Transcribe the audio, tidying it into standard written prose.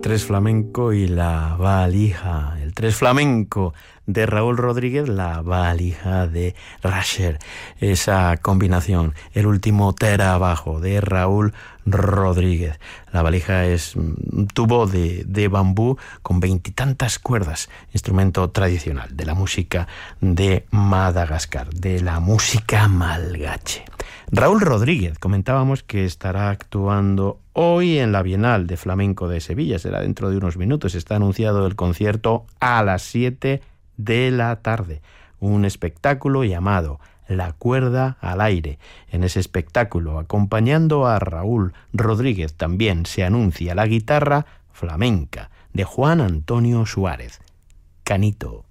tres flamenco y la valija. El tres flamenco de Raúl Rodríguez, la valija de Rasher. Esa combinación, el último trabajo de Raúl Rodríguez. La valija es un tubo de bambú con 20 y tantas cuerdas, instrumento tradicional de la música de Madagascar, de la música malgache. Raúl Rodríguez, comentábamos que estará actuando hoy en la Bienal de Flamenco de Sevilla. Será dentro de unos minutos. Está anunciado el concierto a las 7 de la tarde. Un espectáculo llamado La cuerda al aire. En ese espectáculo, acompañando a Raúl Rodríguez, también se anuncia la guitarra flamenca de Juan Antonio Suárez. Canito.